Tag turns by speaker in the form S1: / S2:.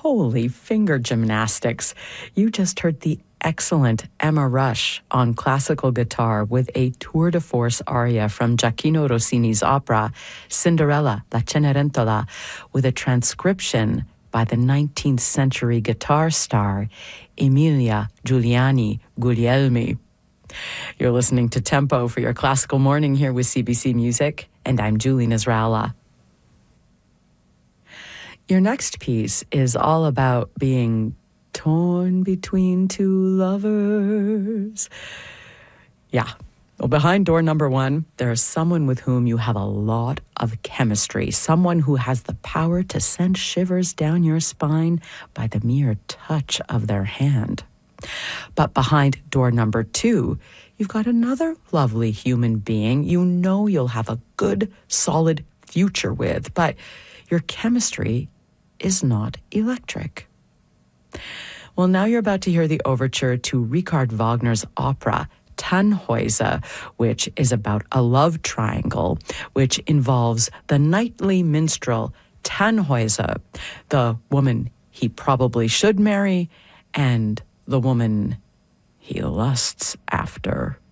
S1: Holy finger gymnastics. You just heard the excellent Emma Rush on classical guitar with a tour de force aria from Gioacchino Rossini's opera Cinderella, La Cenerentola, with a transcription by the 19th century guitar star Emilia Giuliani Guglielmi. You're listening to Tempo for your classical morning here with CBC Music, and I'm Julie Nasrallah. Your next piece is all about being torn between two lovers. Yeah. Well, behind door number one, there's someone with whom you have a lot of chemistry, someone who has the power to send shivers down your spine by the mere touch of their hand. But behind door number two, you've got another lovely human being you know you'll have a good, solid future with, but your chemistry is not electric. Well, now you're about to hear the overture to Richard Wagner's opera, Tannhäuser, which is about a love triangle, which involves the knightly minstrel Tannhäuser, the woman he probably should marry, and the woman he lusts after.